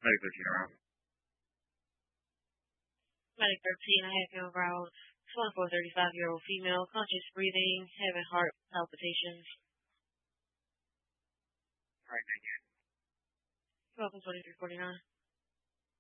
Medic 13 around. Medic 13, I have your route. 2435-year-old female, conscious breathing, having heart palpitations. Alright, thank you. Welcome 2349.